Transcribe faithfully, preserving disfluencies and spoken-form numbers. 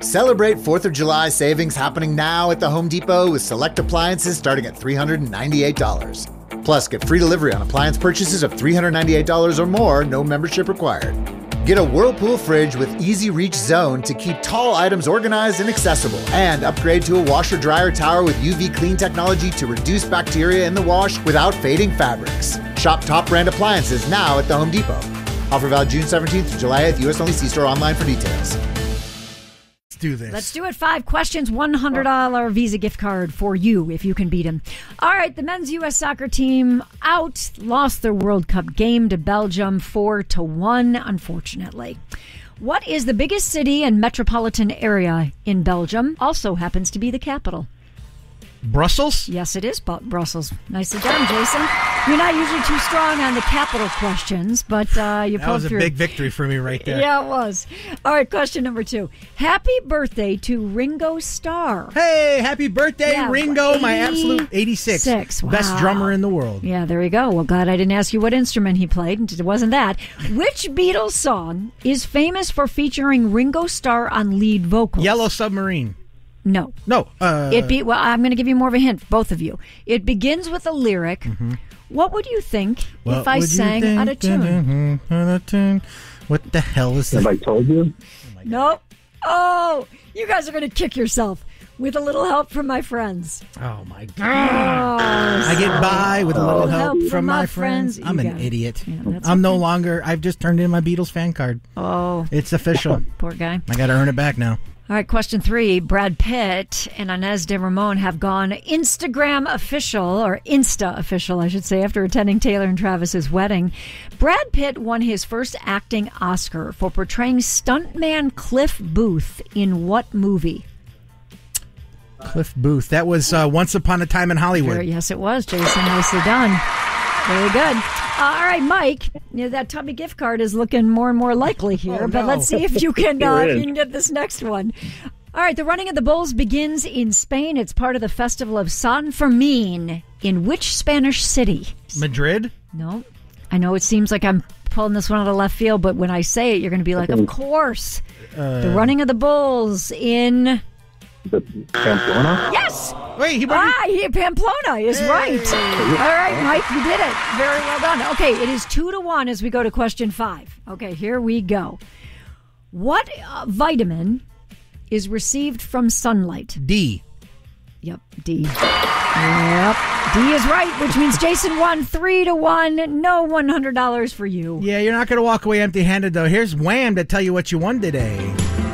Celebrate fourth of July savings happening now at the Home Depot with select appliances starting at three hundred ninety-eight dollars. Plus, get free delivery on appliance purchases of three hundred ninety-eight dollars or more, no membership required. Get a Whirlpool fridge with Easy Reach Zone to keep tall items organized and accessible. And upgrade to a washer-dryer tower with U V clean technology to reduce bacteria in the wash without fading fabrics. Shop top brand appliances now at the Home Depot. Offer valid June seventeenth through July eighth. U S only. See store online for details. Let's do this. Let's do it. Five questions, one hundred dollars Visa gift card for you if you can beat him. All right, the men's U S soccer team out, lost their World Cup game to Belgium four to one, unfortunately. What is the biggest city and metropolitan area in Belgium? Also happens to be the capital. Brussels? Yes, it is Brussels. Nicely done, Jason. You're not usually too strong on the capital questions, but uh, you That was a your... big victory for me right there. Yeah, it was. All right, question number two. Happy birthday to Ringo Starr. Hey, happy birthday, yeah, Ringo, my absolute eighty-six. Six. Wow. Best drummer in the world. Yeah, there you go. Well, glad I didn't ask you what instrument he played, and it wasn't that. Which Beatles song is famous for featuring Ringo Starr on lead vocals? Yellow Submarine. No. No. Uh, It be well. I'm going to give you more of a hint, both of you. It begins with a lyric. Mm-hmm. What would you think what if I sang think? out of tune? Out of tune. What the hell is that? Have I told you? Oh nope. Oh, you guys are going to kick yourself with a little help from my friends. Oh my God! Oh, I get by with a little oh, help, help from my friends. You I'm an got it. idiot. Yeah, I'm that's no okay. longer. I've just turned in my Beatles fan card. Oh, It's official. poor guy. I got to earn it back now. All right, question three. Brad Pitt and Inez de Ramon have gone Instagram official, or Insta official, I should say, after attending Taylor and Travis's wedding. Brad Pitt won his first acting Oscar for portraying stuntman Cliff Booth in what movie? Cliff Booth. That was uh, Once Upon a Time in Hollywood. Very, yes, it was, Jason. Nicely done. Very good. Uh, all right, Mike, you know, that Tubby gift card is looking more and more likely here, Oh, but no. let's see if you can uh, You're if in. you can get this next one. All right, the Running of the Bulls begins in Spain. It's part of the festival of San Fermin. In which Spanish city? Madrid? No. I know it seems like I'm pulling this one out of left field, but when I say it, you're going to be like, of course. Uh, the Running of the Bulls in... The Pamplona? Yes! Wait, he Ah, he, Pamplona is Hey. right. All right, Mike, you did it. Very well done. Okay, it is two to one as we go to question five. Okay, here we go. What uh, vitamin is received from sunlight? D. Yep, D. Yep, D is right, which means Jason won three to one. No one hundred dollars for you. Yeah, you're not going to walk away empty-handed, though. Here's Wham to tell you what you won today.